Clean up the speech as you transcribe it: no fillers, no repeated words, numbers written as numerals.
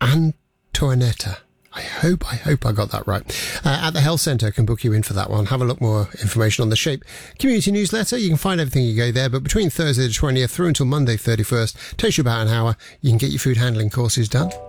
Antoinetta. I hope I got that right. At the Health Centre can book you in for that one. Have a look more information on the SHAPE community newsletter. You can find everything you go there, but between Thursday the 20th through until Monday 31st, takes you about an hour. You can get your food handling courses done.